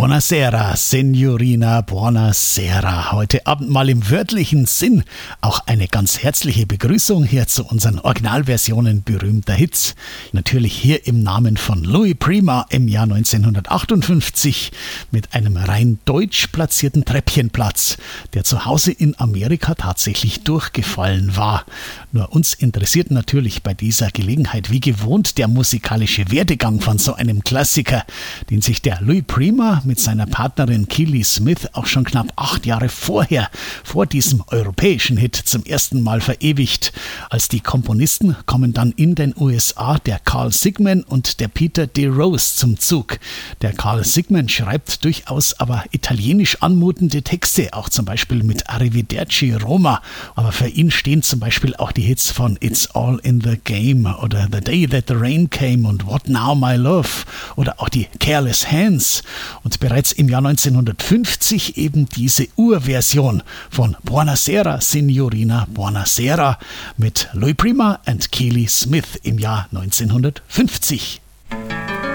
Buonasera, Signorina, buonasera. Heute Abend mal im wörtlichen Sinn auch eine ganz herzliche Begrüßung hier zu unseren Originalversionen berühmter Hits. Natürlich hier im Namen von Louis Prima im Jahr 1958 mit einem rein deutsch platzierten Treppchenplatz, der zu Hause in Amerika tatsächlich durchgefallen war. Nur uns interessiert natürlich bei dieser Gelegenheit wie gewohnt der musikalische Werdegang von so einem Klassiker, den sich der Louis Prima mit seiner Partnerin Keely Smith auch schon knapp 8 Jahre vorher, vor diesem europäischen Hit, zum ersten Mal verewigt. Als die Komponisten kommen dann in den USA der Carl Sigman und der Peter DeRose zum Zug. Der Carl Sigman schreibt durchaus aber italienisch anmutende Texte, auch zum Beispiel mit Arrivederci Roma. Aber für ihn stehen zum Beispiel auch die Hits von It's All in the Game oder The Day That the Rain Came und What Now My Love oder auch die Careless Hands. Und bereits im Jahr 1950 eben diese Urversion von Buonasera, Signorina, Buonasera mit Louis Prima und Keely Smith im Jahr 1950.